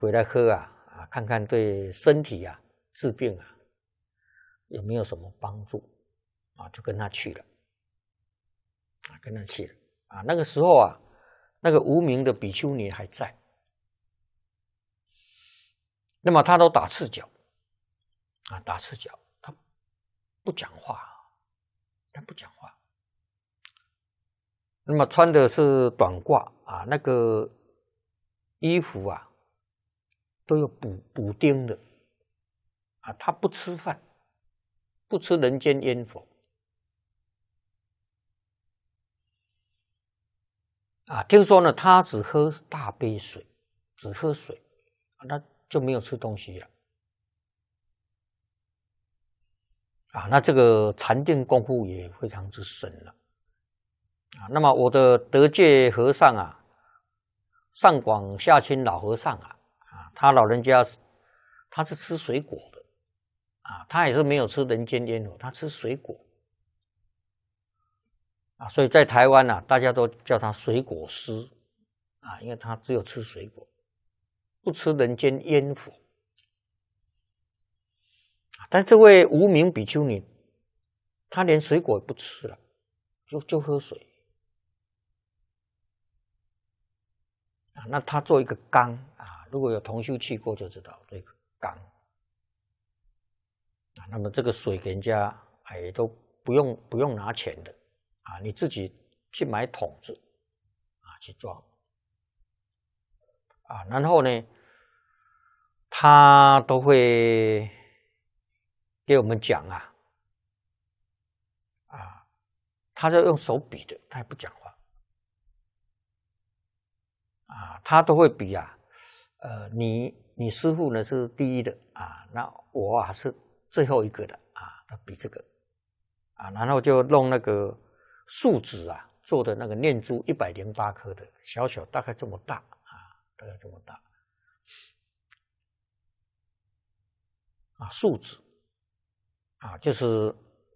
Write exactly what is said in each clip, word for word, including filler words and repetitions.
回来喝啊啊，看看对身体啊治病啊有没有什么帮助啊，就跟他去了啊，跟他去了啊。那个时候啊，那个无名的比丘尼还在，那么他都打赤脚啊，打赤脚，他不讲话，他不讲话。那么穿的是短褂啊，那个衣服啊都有补补丁的啊，他不吃饭，不吃人间烟火啊。听说呢，他只喝大杯水，只喝水，那就没有吃东西了啊。那这个禅定功夫也非常之深了啊。那么我的德界和尚啊，上广下清老和尚啊，啊，他老人家他是吃水果的啊，他也是没有吃人间烟火，他吃水果啊，所以在台湾啊，大家都叫他水果师啊，因为他只有吃水果，不吃人间烟火。但这位无名比丘尼，他连水果也不吃了，就就喝水啊。那他做一个缸啊，如果有同修去过就知道这个缸啊。那么这个水给人家也都不用不用拿钱的啊，你自己去买桶子啊去装啊。然后呢，他都会给我们讲啊啊，他就用手比的，他也不讲话啊，他都会比啊，呃，你你师父呢是第一的啊，那我啊是最后一个的啊，他比这个啊，然后就弄那个树脂啊做的那个念珠一百零八颗的，小小大概这么大啊，大概这么大啊，树脂啊，就是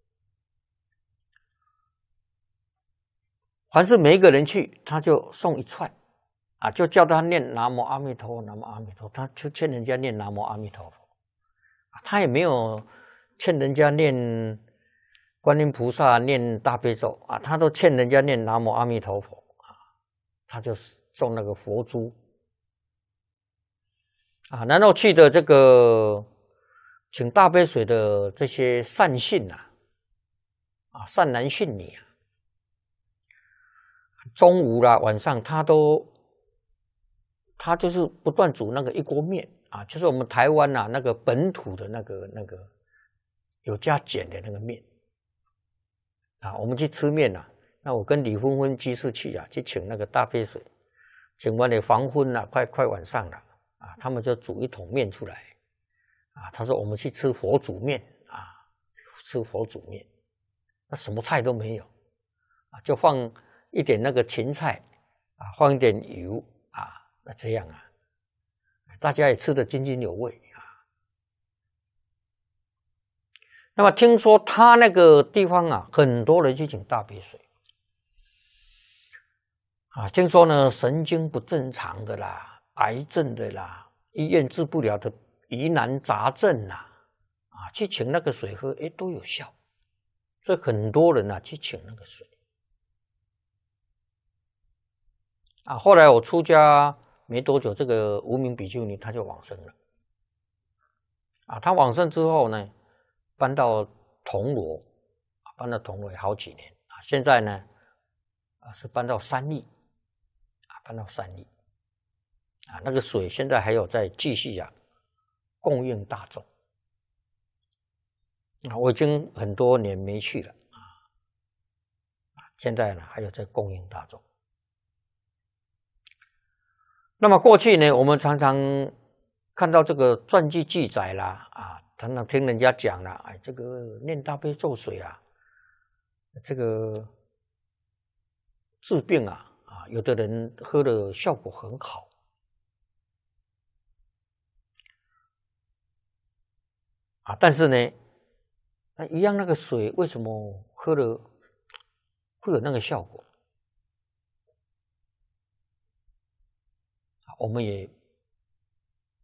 凡是每一个人去，他就送一串啊，就叫他念南无阿弥陀佛，南无阿弥陀佛，他就劝人家念南无阿弥陀佛，他也没有劝人家念观音菩萨、念大悲咒啊，他都劝人家念南无阿弥陀佛啊，他就送那个佛珠啊，然后去的这个请大杯水的这些善信啊，啊善男信女啊，中午啦晚上他都他就是不断煮那个一锅面啊，就是我们台湾啊那个本土的那个那个有加碱的那个面啊，我们去吃面啊，那我跟李芬芬居士去啊，去请那个大杯水，请完了黄昏了，快快晚上了啊，他们就煮一桶面出来啊，他说我们去吃佛煮面啊，吃佛煮面，那什么菜都没有啊，就放一点那个芹菜啊，放一点油啊，那这样啊，大家也吃得津津有味啊。那么听说他那个地方啊，很多人去请大杯水啊，听说呢神经不正常的啦，癌症的啦，医院治不了的疑难杂症啦，啊，去请那个水喝，哎，都有效，所以很多人啊去请那个水啊。后来我出家没多久，这个无名比丘尼他就往生了啊。他往生之后呢，搬到铜锣，搬到铜锣也好几年啊。现在呢，啊是搬到三义啊，搬到三义啊。那个水现在还有在继续啊供应大众啊。我已经很多年没去了啊，现在呢还有在供应大众。那么过去呢，我们常常看到这个传记记载啦啊。常常听人家讲啦，哎，这个念大悲咒水啊，这个治病啊，啊，有的人喝的效果很好啊，但是呢，那一样那个水为什么喝了会有那个效果？我们也